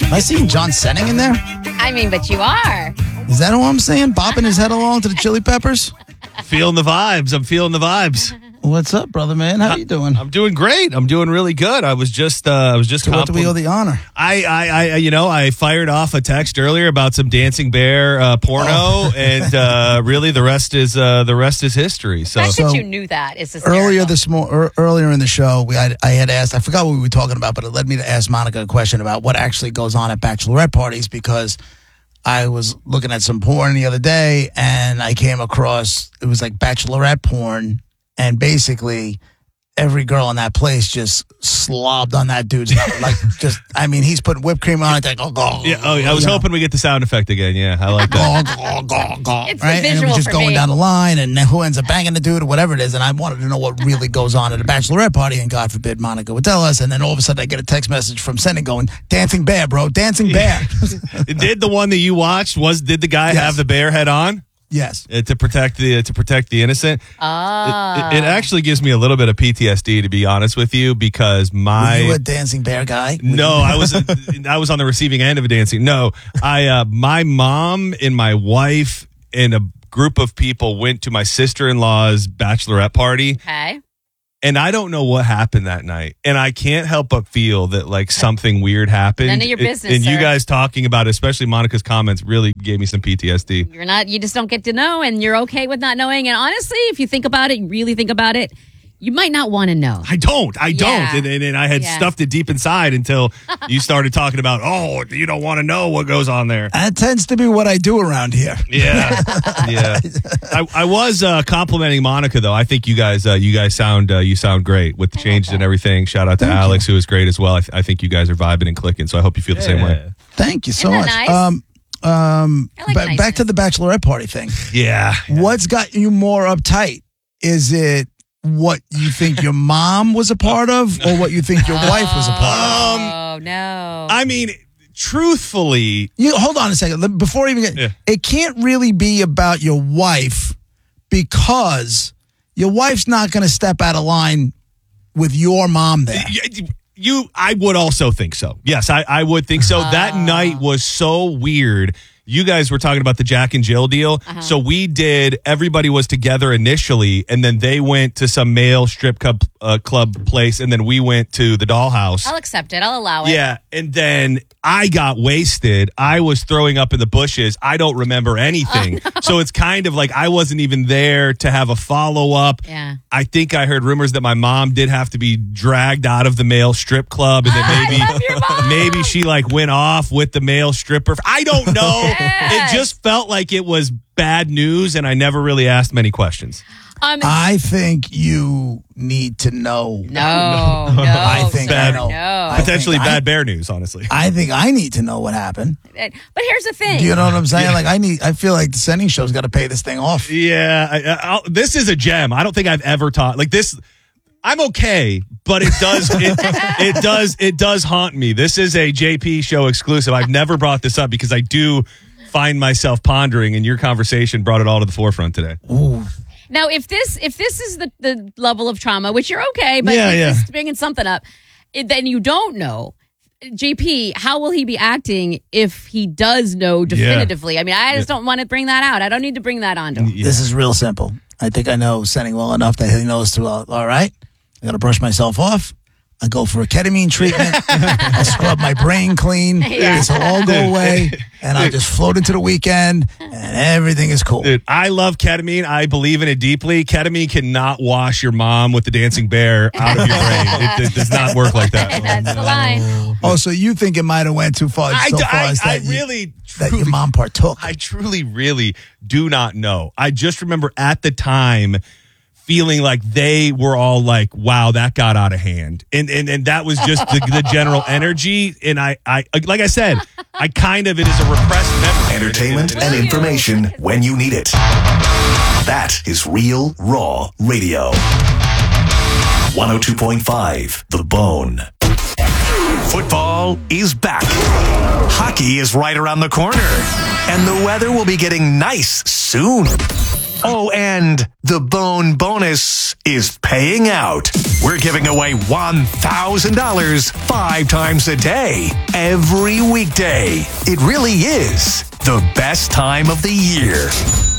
Am I seeing John Senning in there? I mean, but you are. Is that all I'm saying? Bopping his head along to the Chili Peppers? Feeling the vibes. I'm feeling the vibes. What's up, brother, man? How you doing? I'm doing great. I'm doing really good. I was just So what do we owe the honor? I fired off a text earlier about some Dancing Bear porno, and really the rest is history. So The fact that you knew that is Earlier hysterical. earlier in the show, I had asked. I forgot what we were talking about, but it led me to ask Monica a question about what actually goes on at bachelorette parties, because I was looking at some porn the other day, and I came across, it was like bachelorette porn, and basically every girl in that place just slobbed on that dude's he's putting whipped cream on it. Like, I was hoping we get the sound effect again. Yeah, I like that. It's right? the visual And it was just for going me. down the line, and who ends up banging the dude or whatever it is. And I wanted to know what really goes on at a bachelorette party, and God forbid Monica would tell us. And then all of a sudden I get a text message from Senning going, "Dancing Bear, bro, Dancing Bear." Did the one that you watched did the guy Yes. have the bear head on? Yes. To protect the innocent. Ah. It actually gives me a little bit of PTSD, to be honest with you, because Were you a Dancing Bear guy? No, I was on the receiving end of a dancing. No, my mom and my wife and a group of people went to my sister-in-law's bachelorette party, Okay. and I don't know what happened that night, and I can't help but feel that like something weird happened. None of your business, And you sir. guys talking about it, especially Monica's comments, really gave me some PTSD. You just don't get to know, and you're okay with not knowing. And honestly, if you think about it, you really think about it, you might not want to know. I don't. Yeah. And I had Yeah. stuffed it deep inside until you started talking about, you don't want to know what goes on there. That tends to be what I do around here. Yeah, yeah. I was complimenting Monica though. I think you guys sound great with the changes and everything. Shout out to Thank Alex, who is great as well. I think you guys are vibing and clicking. So I hope you feel the same way. Thank you so Isn't much. that nice? I like Back niceness. to the bachelorette party thing. Yeah. What's got you more uptight? Is it what you think your mom was a part of, or what you think your wife was a part of? Oh, no. I mean, truthfully, You hold on a second. Before even Yeah. it can't really be about your wife, because your wife's not going to step out of line with your mom there. I would also think so. Yes, I would think so. That night was so weird. You guys were talking about the Jack and Jill deal. So everybody was together initially, and then they went to some male strip club place, and then we went to the Dollhouse. I'll accept it. I'll allow it. Yeah, and then I got wasted. I was throwing up in the bushes. I don't remember anything. So it's kind of like I wasn't even there to have a follow-up. Yeah. I think I heard rumors that my mom did have to be dragged out of the male strip club, and then I love your mom. maybe she like went off with the male stripper. I don't know. Yes. It just felt like it was bad news, and I never really asked many questions. I think you need to know. No. I think bad- I know. No. Potentially think bad bear news, honestly. I think I need to know what happened. But here's the thing. Do you know what I'm saying? Like I feel like the Senning show's got to pay this thing off. Yeah, this is a gem. I don't think I've ever taught like this. I'm okay, but it does haunt me. This is a JP show exclusive. I've never brought this up because I do find myself pondering, and your conversation brought it all to the forefront today. Now, if this is the level of trauma, which you're okay, but Yeah, if yeah. it's bringing something up, then you don't know. JP, how will he be acting if he does know definitively? I mean, I just don't want to bring that out. I don't need to bring that onto him. This is real simple. I think I know Senning well enough that he knows to, all right, I got to brush myself off. I go for a ketamine treatment. I scrub my brain clean. Yeah. This will all go away. And I just float into the weekend and everything is cool. Dude, I love ketamine. I believe in it deeply. Ketamine cannot wash your mom with the dancing bear out of your brain. It does not work like that. That's the line. Oh, so you think it might have went too far I that your mom partook? I truly, really do not know. I just remember at the time feeling like they were all like, wow, that got out of hand. And that was just the general energy. And I like I said, I kind of, it is a repressed memory. Entertainment and information when you need it. That is Real Raw Radio. 102.5 The Bone. Football is back. Hockey is right around the corner. And the weather will be getting nice soon. Oh, and the Bone bonus is paying out. We're giving away $1,000 5 times a day, every weekday. It really is the best time of the year.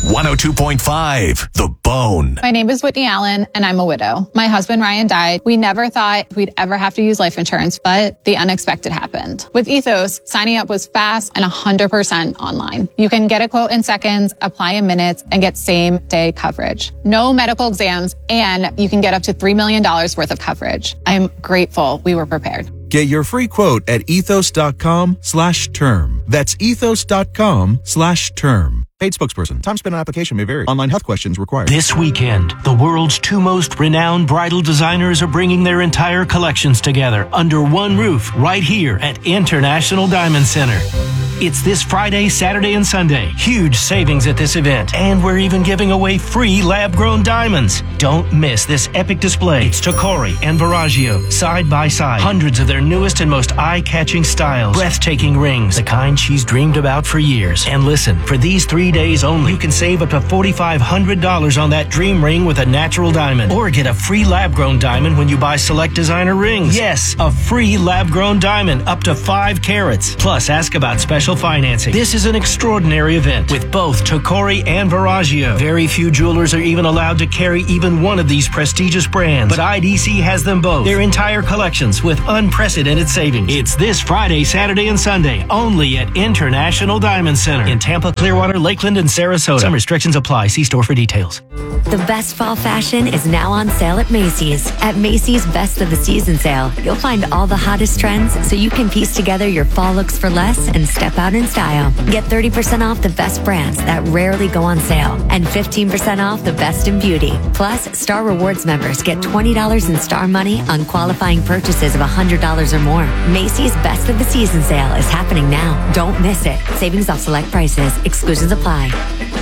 102.5 The Bone. My name is Whitney Allen, and I'm a widow. My husband, Ryan, died. We never thought we'd ever have to use life insurance, but the unexpected happened. With Ethos, signing up was fast and 100% online. You can get a quote in seconds, apply in minutes, and get same-day coverage. No medical exams, and you can get up to $3 million worth of coverage. I'm grateful we were prepared. Get your free quote at ethos.com/term. That's ethos.com/term. Paid spokesperson. Time spent on application may vary. Online health questions required. This weekend, the world's 2 most renowned bridal designers are bringing their entire collections together under one roof right here at International Diamond Center. It's this Friday, Saturday, and Sunday. Huge savings at this event. And we're even giving away free lab-grown diamonds. Don't miss this epic display. It's Tocori and Verragio, side by side. Hundreds of their newest and most eye-catching styles. Breathtaking rings, the kind she's dreamed about for years. And listen, for these 3 days only, you can save up to $4,500 on that dream ring with a natural diamond. Or get a free lab-grown diamond when you buy select designer rings. Yes, a free lab-grown diamond up to 5 carats. Plus, ask about special financing. This is an extraordinary event with both Tocori and Verragio. Very few jewelers are even allowed to carry even one of these prestigious brands, but IDC has them both. Their entire collections with unprecedented savings. It's this Friday, Saturday, and Sunday only at International Diamond Center in Tampa, Clearwater, Lakeland, and Sarasota. Some restrictions apply. See store for details. The best fall fashion is now on sale at Macy's. At Macy's Best of the Season sale, you'll find all the hottest trends so you can piece together your fall looks for less and step out in style. Get 30% off the best brands that rarely go on sale and 15% off the best in beauty. Plus, Star Rewards members get $20 in Star Money on qualifying purchases of $100 or more. Macy's Best of the Season sale is happening now. Don't miss it. Savings off select prices. Exclusions apply.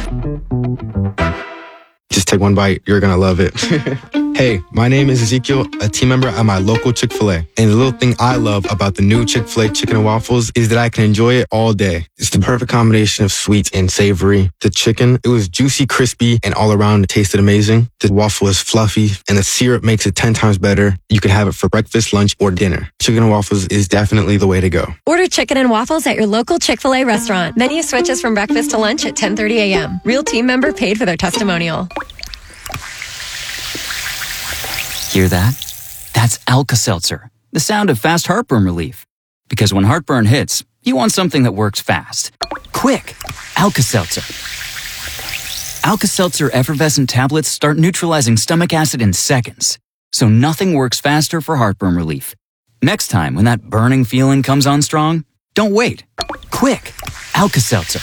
Just take one bite. You're going to love it. Hey, my name is Ezekiel, a team member at my local Chick-fil-A. And the little thing I love about the new Chick-fil-A chicken and waffles is that I can enjoy it all day. It's the perfect combination of sweet and savory. The chicken, it was juicy, crispy, and all around it tasted amazing. The waffle is fluffy, and the syrup makes it 10 times better. You can have it for breakfast, lunch, or dinner. Chicken and waffles is definitely the way to go. Order chicken and waffles at your local Chick-fil-A restaurant. Menu switches from breakfast to lunch at 10:30 a.m. Real team member paid for their testimonial. Hear that? That's Alka-Seltzer, the sound of fast heartburn relief. Because when heartburn hits, you want something that works fast. Quick! Alka-Seltzer. Alka-Seltzer effervescent tablets start neutralizing stomach acid in seconds. So nothing works faster for heartburn relief. Next time when that burning feeling comes on strong, don't wait. Quick! Alka-Seltzer.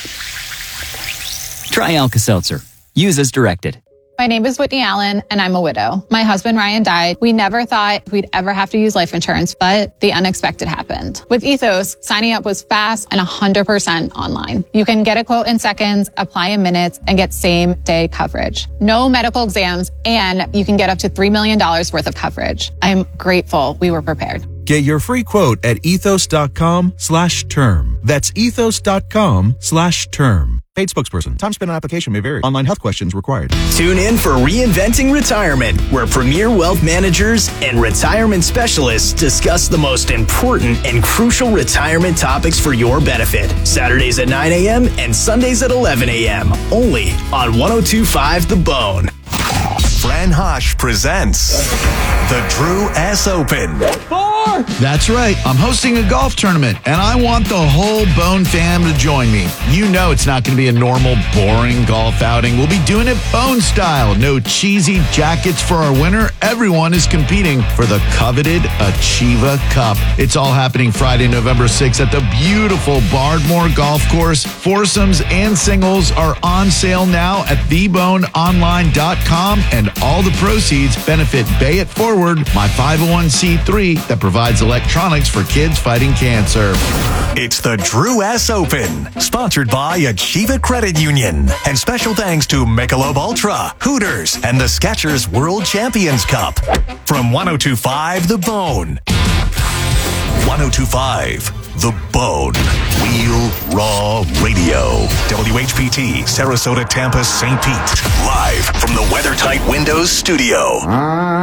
Try Alka-Seltzer. Use as directed. My name is Whitney Allen, and I'm a widow. My husband, Ryan, died. We never thought we'd ever have to use life insurance, but the unexpected happened. With Ethos, signing up was fast and 100% online. You can get a quote in seconds, apply in minutes, and get same-day coverage. No medical exams, and you can get up to $3 million worth of coverage. I'm grateful we were prepared. Get your free quote at ethos.com/term. That's ethos.com/term. Paid spokesperson. Time spent on application may vary. Online health questions required. Tune in for Reinventing Retirement, where premier wealth managers and retirement specialists discuss the most important and crucial retirement topics for your benefit. Saturdays at 9 a.m. and Sundays at 11 a.m. Only on 102.5 The Bone. Fran Hosh presents the Drew S. Open. That's right. I'm hosting a golf tournament, and I want the whole Bone fam to join me. You know it's not going to be a normal, boring golf outing. We'll be doing it Bone style. No cheesy jackets for our winner. Everyone is competing for the coveted Achieva Cup. It's all happening Friday, November 6th at the beautiful Bardmore Golf Course. Foursomes and singles are on sale now at theboneonline.com, and all the proceeds benefit Bay It Forward, my 501c3 that provides electronics for kids fighting cancer. It's the Drew S. Open, sponsored by Achieva Credit Union. And special thanks to Michelob Ultra, Hooters, and the Skechers World Champions Cup. From 102.5 The Bone. 102.5 The Bone. Real Raw Radio. WHPT, Sarasota, Tampa, St. Pete. Live from the WeatherTight Windows studio.